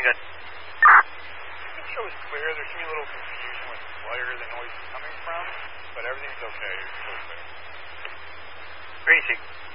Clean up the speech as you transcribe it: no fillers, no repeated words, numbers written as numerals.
good. The show is clear. There should be a little confusion with where the noise is coming from, but everything's okay. It's so clear. Green Chief.